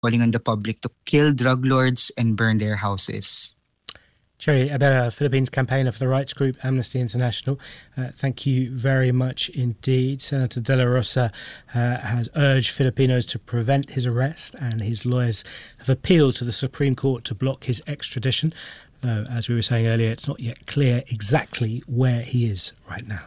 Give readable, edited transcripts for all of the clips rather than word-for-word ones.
calling on the public to kill drug lords and burn their houses. Cherry Abera, Philippines campaigner for the rights group Amnesty International. Thank you very much indeed. Senator De La Rosa has urged Filipinos to prevent his arrest, and his lawyers have appealed to the Supreme Court to block his extradition. Though, as we were saying earlier, it's not yet clear exactly where he is right now.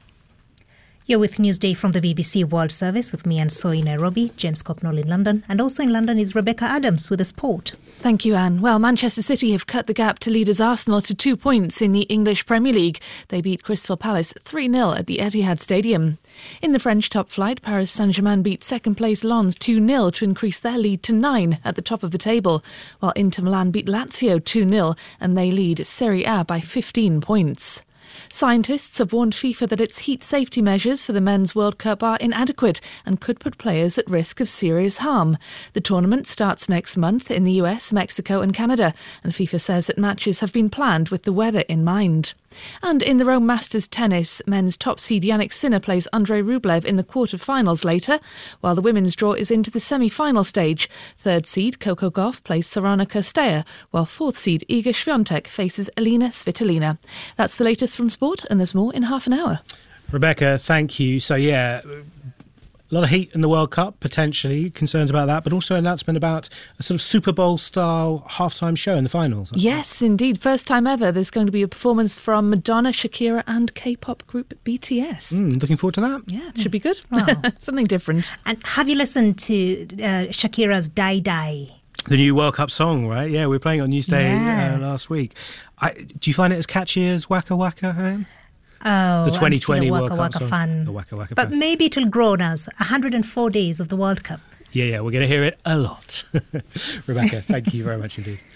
You're with Newsday from the BBC World Service with me, Anne Soy, in Nairobi, James Copnall in London, and also in London is Rebecca Adams with the sport. Thank you, Anne. Well, Manchester City have cut the gap to leaders Arsenal to 2 points in the English Premier League. They beat Crystal Palace 3-0 at the Etihad Stadium. In the French top flight, Paris Saint-Germain beat second-place Lens 2-0 to increase their lead to 9 at the top of the table, while Inter Milan beat Lazio 2-0 and they lead Serie A by 15 points. Scientists have warned FIFA that its heat safety measures for the Men's World Cup are inadequate and could put players at risk of serious harm. The tournament starts next month in the US, Mexico and Canada, and FIFA says that matches have been planned with the weather in mind. And in the Rome Masters tennis, men's top seed Jannik Sinner plays Andrei Rublev in the quarter-finals later, while the women's draw is into the semi-final stage. Third seed Coco Gauff plays Sorana Cirstea, while fourth seed Iga Swiatek faces Elina Svitolina. That's the latest from sport, and there's more in half an hour. Rebecca, thank you. So, a lot of heat in the World Cup, potentially, concerns about that, but also an announcement about a sort of Super Bowl-style halftime show in the finals. Yes, indeed. First time ever, there's going to be a performance from Madonna, Shakira and K-pop group BTS. Looking forward to that. Yeah, it should be good. Wow. Something different. And have you listened to Shakira's Die Die? The new World Cup song, right? Yeah, we were playing it on Newsday last week. Do you find it as catchy as Waka Waka, Anne? Oh, the 2020 I'm still a World Cup Waka song. fan. The Waka Waka but fan. maybe it'll grow now. 104 days of the World Cup. Yeah, we're going to hear it a lot. Rebecca, thank you very much indeed.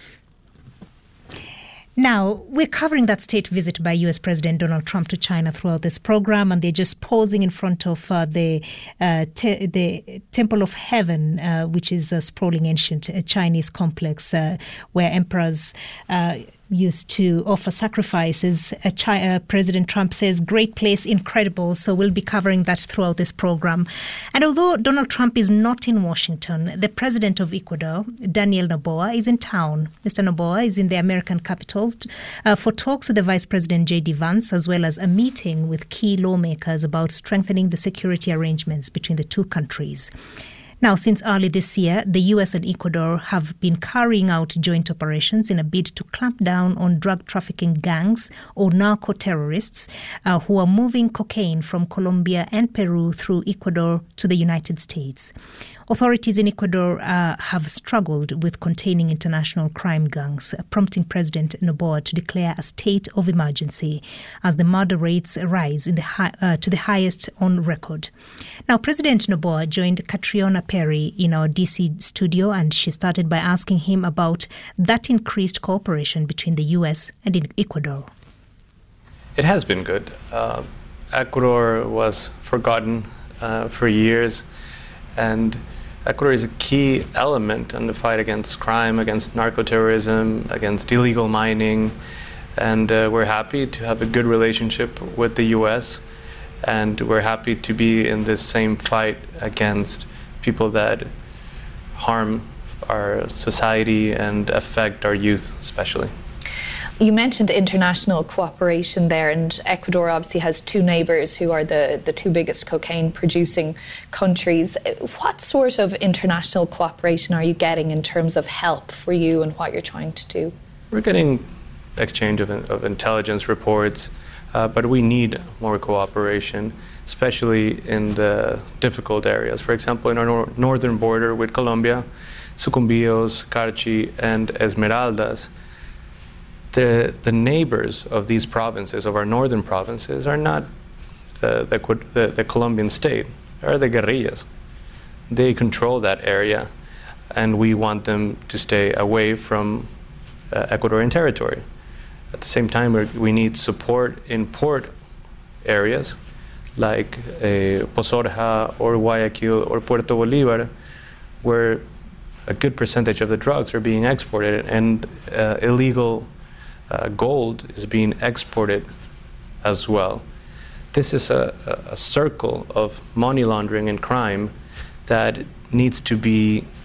Now, we're covering that state visit by US President Donald Trump to China throughout this program, and they're just posing in front of the Temple of Heaven, which is a sprawling ancient Chinese complex where emperors used to offer sacrifices. President Trump says, great place, incredible. So we'll be covering that throughout this program. And although Donald Trump is not in Washington, the president of Ecuador, Daniel Noboa, is in town. Mr. Noboa is in the American capital for talks with the Vice President J.D. Vance, as well as a meeting with key lawmakers about strengthening the security arrangements between the two countries. Now, since early this year, the US and Ecuador have been carrying out joint operations in a bid to clamp down on drug trafficking gangs or narco-terrorists who are moving cocaine from Colombia and Peru through Ecuador to the United States. Authorities in Ecuador have struggled with containing international crime gangs, prompting President Noboa to declare a state of emergency as the murder rates rise to the highest on record. Now, President Noboa joined Catriona Perry in our DC studio, and she started by asking him about that increased cooperation between the U.S. and in Ecuador. It has been good. Ecuador was forgotten for years, and Ecuador is a key element in the fight against crime, against narco-terrorism, against illegal mining, and we're happy to have a good relationship with the U.S., and we're happy to be in this same fight against people that harm our society and affect our youth especially. You mentioned international cooperation there, and Ecuador obviously has two neighbours who are the two biggest cocaine producing countries. What sort of international cooperation are you getting in terms of help for you and what you're trying to do? We're getting exchange of intelligence reports, but we need more cooperation, especially in the difficult areas. For example, in our northern border with Colombia, Sucumbíos, Carchi, and Esmeraldas, the neighbors of these provinces, of our northern provinces, are not the Colombian state, are the guerrillas. They control that area, and we want them to stay away from Ecuadorian territory. At the same time, we need support in port areas like Pozorja or Guayaquil or Puerto Bolívar, where a good percentage of the drugs are being exported, and illegal gold is being exported as well. This is a circle of money laundering and crime that needs to be